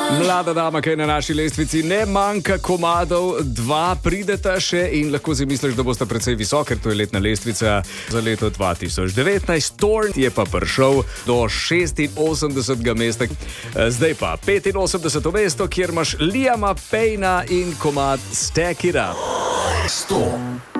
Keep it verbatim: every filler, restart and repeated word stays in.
Mlada dama, ki je na naši lestvici, ne manjka komadov, dva prideta še in lahko si misliš, da boste precej visok, ker to je letna lestvica za leto dva tisoč devetnajst. Torn je pa prišel do šestinosemdesetega mesta. Zdaj pa petinosemdeseto mesto, kjer imaš Liama Payna in komad Stack It Up. sto.